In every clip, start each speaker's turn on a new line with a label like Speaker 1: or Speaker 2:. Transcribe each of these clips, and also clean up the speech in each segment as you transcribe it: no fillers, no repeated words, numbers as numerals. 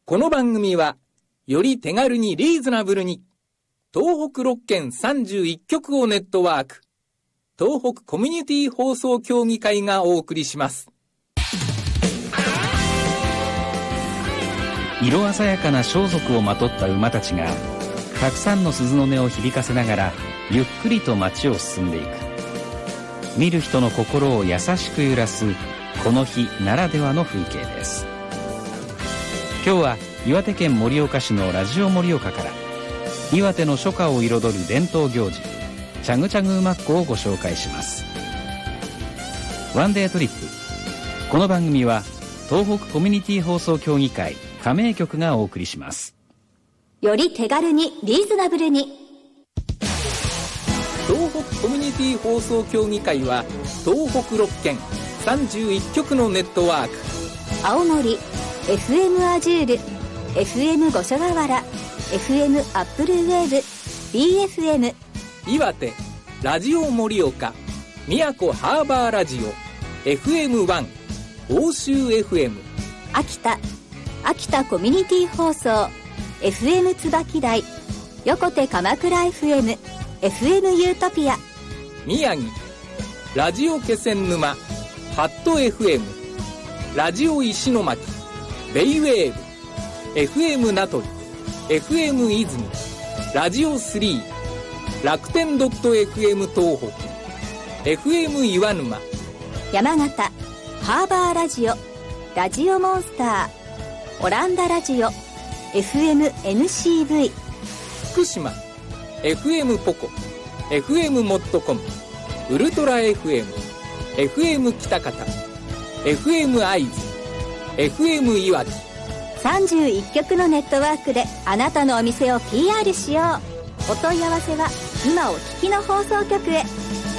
Speaker 1: この番組はより手軽にリーズナブルに東北6県31局をネットワーク東北コミュニティ放送協議会がお送りします。
Speaker 2: 色鮮やかな装束をまとった馬たちがたくさんの鈴の音を響かせながらゆっくりと街を進んでいく。見る人の心を優しく揺らすこの日ならではの風景です。今日は岩手県盛岡市のラジオ盛岡から岩手の初夏を彩る伝統行事チャグチャグ馬コをご紹介します。ワンデートリップ。この番組は東北コミュニティ放送協議会加盟局がお送りします。
Speaker 3: より手軽にリーズナブルに
Speaker 1: 東北コミュニティ放送協議会は東北6県31局のネットワーク
Speaker 3: 青森 FM アジュール FM 五所川原 FM アップルウェーブ BFM
Speaker 1: 岩手ラジオ盛岡宮古ハーバーラジオ FM1 欧州 FM
Speaker 3: 秋田コミュニティ放送 FM 椿台横手鎌倉 FM FM ユートピア
Speaker 1: 宮城ラジオ気仙沼ハット FM ラジオ石巻ベイウェーブ FM 名取 FM 泉ラジオ3楽天 .fm 東北 FM 岩沼
Speaker 3: 山形ハーバーラジオラジオモンスターオランダラジオ FM NCV
Speaker 1: 福島 FM ポコ FM モットコムウルトラ FM FM 北方 FM 会津 FM 岩木
Speaker 3: 31局のネットワークであなたのお店を PR しよう。お問い合わせは今お聞きの放送局へ。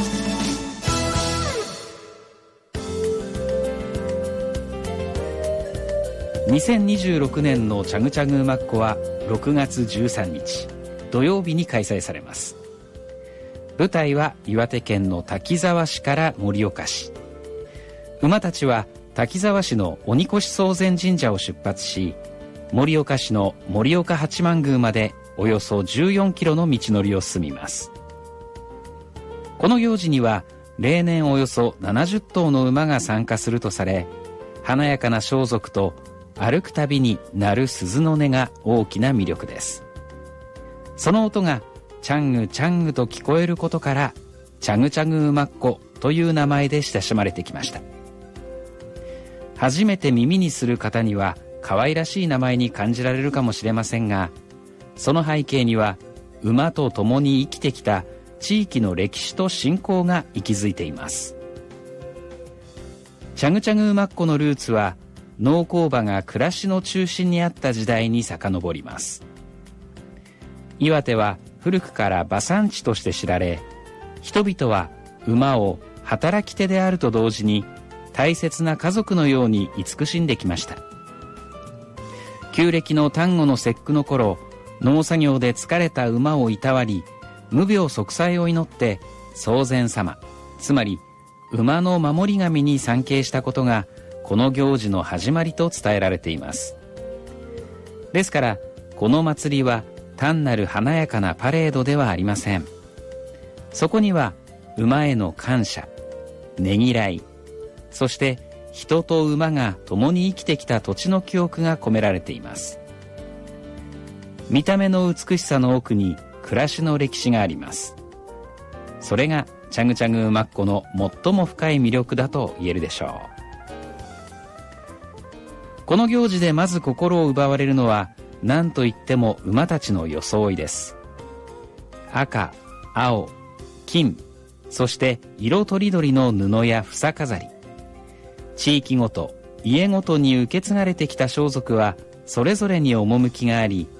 Speaker 2: 2026年のチャグチャグ馬コは6月13日土曜日に開催されます。舞台は岩手県の滝沢市から盛岡市。馬たちは滝沢市の鬼越宗善神社を出発し、盛岡市の盛岡八幡宮までおよそ14キロの道のりを進みます。この行事には例年およそ70頭の馬が参加するとされ、華やかな装束と歩くたびに鳴る鈴の音が大きな魅力です。その音がチャングチャングと聞こえることからチャグチャグ馬コという名前で親しまれてきました。初めて耳にする方には可愛らしい名前に感じられるかもしれませんが、その背景には馬と共に生きてきた地域の歴史と信仰が息づいています。チャグチャグ馬コのルーツは農耕馬が暮らしの中心にあった時代に遡ります。岩手は古くから馬産地として知られ、人々は馬を働き手であると同時に大切な家族のように慈しんできました。旧暦の端午の節句の頃、農作業で疲れた馬をいたわり、無病息災を祈って宗善様、つまり馬の守り神に参詣したことがこの行事の始まりと伝えられています。ですからこの祭りは単なる華やかなパレードではありません。そこには馬への感謝、ねぎらい、そして人と馬が共に生きてきた土地の記憶が込められています。見た目の美しさの奥に暮らしの歴史があります。それがチャグチャグ馬コの最も深い魅力だと言えるでしょう。この行事でまず心を奪われるのは何といっても馬たちの装いです。赤、青、金、そして色とりどりの布や房飾り、地域ごと家ごとに受け継がれてきた装束はそれぞれに趣があり、